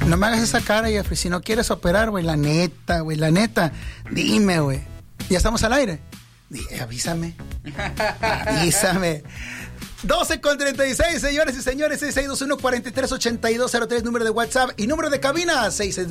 No me hagas esa cara, Jeffrey. Si no quieres operar, güey, la neta, güey, la neta. Dime, güey. ¿Ya estamos al aire? Avísame. Avísame. 12:36, señores y señores, 6621-438203, número de WhatsApp y número de cabina,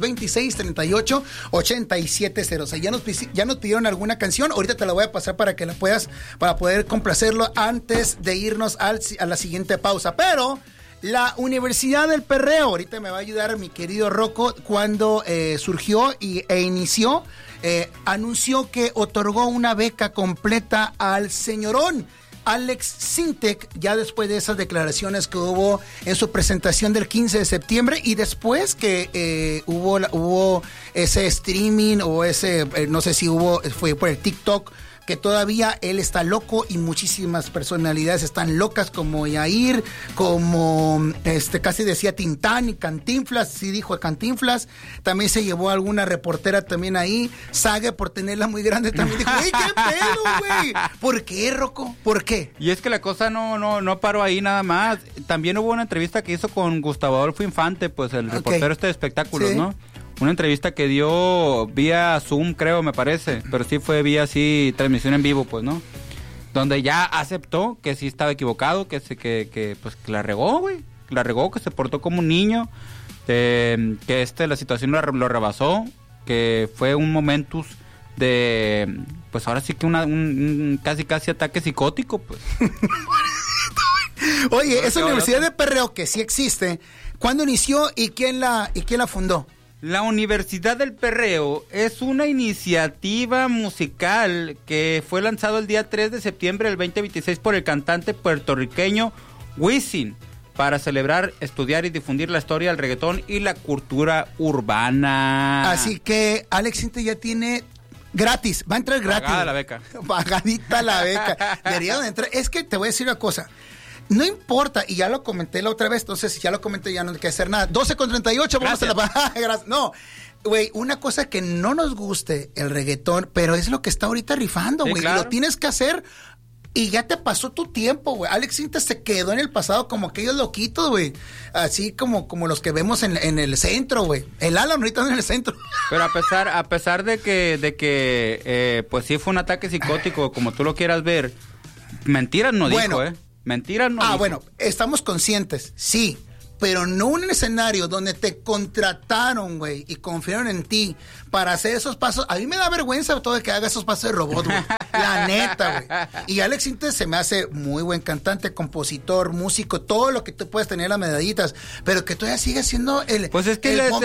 6626-38-8706. Ya nos pidieron alguna canción, ahorita te la voy a pasar para que la puedas, para poder complacerlo antes de irnos a la siguiente pausa. Pero la Universidad del Perreo, ahorita me va a ayudar mi querido Rocco, cuando surgió e inició, anunció que otorgó una beca completa al señorón Alex Sintek, ya después de esas declaraciones que hubo en su presentación del 15 de septiembre y después que hubo ese streaming o ese, no sé si fue por el TikTok, que todavía él está loco y muchísimas personalidades están locas, como Yair, como casi decía Tintán y Cantinflas, sí dijo Cantinflas, también se llevó a alguna reportera también ahí, Sague por tenerla muy grande también dijo, ¡ey, qué pedo, güey! ¿Por qué, Rocco? ¿Por qué? Y es que la cosa no paró ahí nada más, también hubo una entrevista que hizo con Gustavo Adolfo Infante, pues el reportero de espectáculos, ¿sí? ¿No? Una entrevista que dio vía Zoom, creo, me parece, pero sí fue vía así, transmisión en vivo, pues, ¿no? Donde ya aceptó que sí estaba equivocado, que la regó, güey, la regó, que se portó como un niño, que la situación lo rebasó, que fue un momentus de, pues ahora sí que un casi ataque psicótico, pues. Oye, esa Universidad de Perreo que sí existe, ¿cuándo inició y quién la fundó? La Universidad del Perreo es una iniciativa musical que fue lanzado el día 3 de septiembre del 2026 por el cantante puertorriqueño Wisin para celebrar, estudiar y difundir la historia del reggaetón y la cultura urbana. Así que Alex Sintek ya tiene gratis, va a entrar gratis. Pagada la beca. Pagadita la beca. Debería de entrar. Es que te voy a decir una cosa. No importa, y ya lo comenté la otra vez, entonces si ya lo comenté ya no hay que hacer nada. 12:38, vamos a la... No, güey, una cosa que no nos guste el reggaetón, pero es lo que está ahorita rifando, güey. Sí, claro. Lo tienes que hacer y ya te pasó tu tiempo, güey. Alex Sintek se quedó en el pasado como aquellos loquitos, güey. Así como los que vemos en el centro, güey. El Alan ahorita en el centro. Pero a pesar de que pues sí fue un ataque psicótico, como tú lo quieras ver, mentiras no dijo, Mentiras no dijo. Bueno, estamos conscientes, sí, pero no un escenario donde te contrataron, güey, y confiaron en ti para hacer esos pasos. A mí me da vergüenza todo de que haga esos pasos de robot, güey. La neta, güey. Y Alex Sintek se me hace muy buen cantante, compositor, músico, todo lo que tú puedes tener las medallitas, pero que todavía sigue siendo el... Pues es que es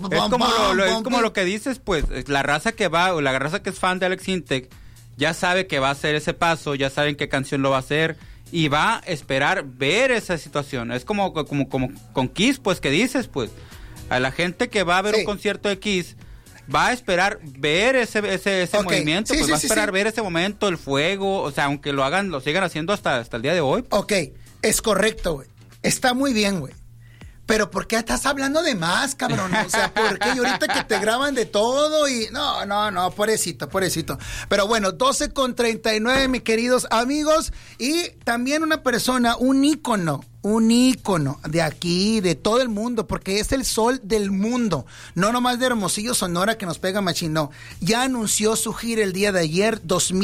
como lo que dices, pues, la raza que va, o la raza que es fan de Alex Sintek, ya sabe que va a hacer ese paso, ya saben qué canción lo va a hacer, y va a esperar ver esa situación. Es como con Kiss, pues, que dices, pues, a la gente que va a ver un concierto de Kiss, va a esperar ver ese movimiento, pues va a esperar ver ese momento, el fuego, o sea, aunque lo sigan haciendo hasta el día de hoy. Ok, es correcto, güey. Está muy bien, güey. Pero ¿por qué estás hablando de más, cabrón? O sea, ¿por qué? Y ahorita que te graban de todo y... No, pobrecito. Pero bueno, 12:39, mis queridos amigos. Y también una persona, un ícono de aquí, de todo el mundo, porque es el sol del mundo, no nomás de Hermosillo, Sonora, que nos pega machín, no. Ya anunció su gira el día de ayer,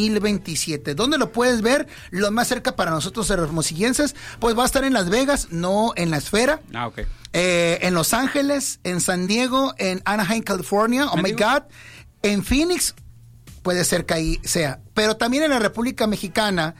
2027. ¿Dónde lo puedes ver? Lo más cerca para nosotros, hermosillenses, pues va a estar en Las Vegas, no en la Esfera. Ok. En Los Ángeles, en San Diego, en Anaheim, California, oh my God, en Phoenix, puede ser que ahí sea. Pero también en la República Mexicana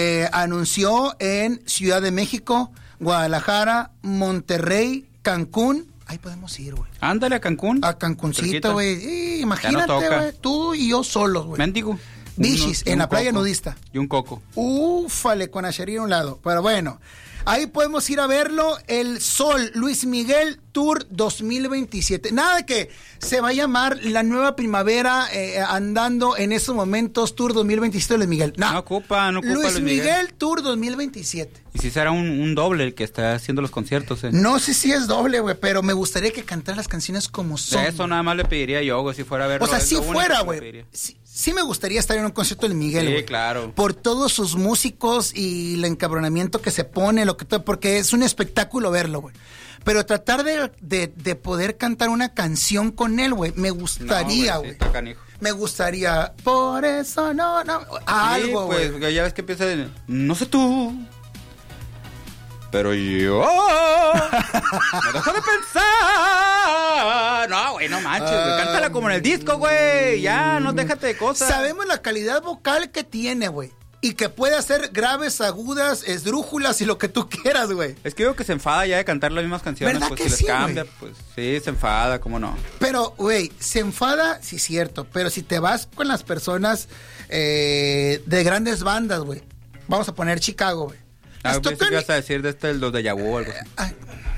anunció en Ciudad de México, Guadalajara, Monterrey, Cancún. Ahí podemos ir, güey. Ándale a Cancún. A Cancuncito, güey. Imagínate, güey. Tú y yo solos, güey. Mendigo. Bichis, en la playa nudista. Y un coco. Úfale, con Asherí a un lado. Pero bueno, ahí podemos ir a verlo. El Sol, Luis Miguel Tour 2027. Nada de que se va a llamar la nueva primavera andando en esos momentos Tour 2027 de Luis Miguel. No ocupa Luis Miguel Tour 2027. Y si será un doble el que está haciendo los conciertos, No sé si es doble, güey, pero me gustaría que cantara las canciones como son. Eso nada más le pediría yo, güey, si fuera a verlo. O sea, si fuera, güey. sí me gustaría estar en un concierto de Miguel, güey. Sí, claro. Por todos sus músicos y el encabronamiento que se pone, porque es un espectáculo verlo, güey. Pero tratar de poder cantar una canción con él, güey, me gustaría, güey. Sí, me gustaría, por eso no, algo, güey. Pues ya ves que empieza no sé tú, pero yo no dejo de pensar. No, güey, no manches, güey. Cántala como en el disco, güey. Ya, no déjate de cosas. Sabemos la calidad vocal que tiene, güey. Y que puede hacer graves, agudas, esdrújulas y lo que tú quieras, güey. Es que digo que se enfada ya de cantar las mismas canciones. ¿Verdad pues que si sí, les cambia, güey? pues sí, se enfada, ¿cómo no? Pero, güey, se enfada, sí, cierto. Pero si te vas con las personas de grandes bandas, güey. Vamos a poner Chicago, güey. ¿Qué ibas a decir de los de Yahoo o algo así?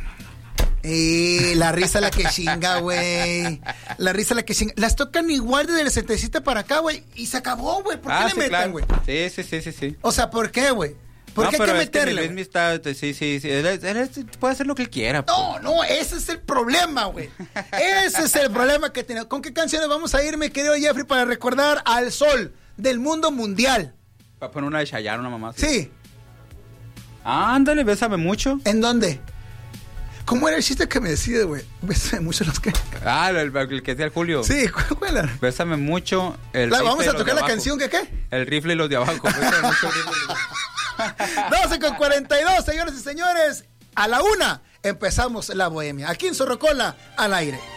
La risa la que chinga, güey. La risa la que chinga. Las tocan igual desde el 67 para acá, güey. Y se acabó, güey. ¿Por qué le meten, güey? Claro. Sí. O sea, ¿por qué, güey? ¿Por qué hay que meterle? Luis está, sí. Él puede hacer lo que él quiera. No, ese es el problema, güey. Ese es el problema que tenemos. ¿Con qué canciones vamos a ir, mi querido Jeffrey, para recordar al sol del mundo mundial? Para poner una de Chayanne, una mamá así. Sí. Ándale, bésame mucho. ¿En dónde? ¿Cómo era el chiste que me decía, güey? Bésame mucho los que... El que decía el Julio. Sí, ¿cuál era? Bésame mucho. Vamos a tocar la canción, ¿qué? El rifle y los de abajo. Bésame mucho el rifle y los de abajo. 12:42, señores y señores. A la 1 empezamos la bohemia. Aquí en Zorrocola, al aire.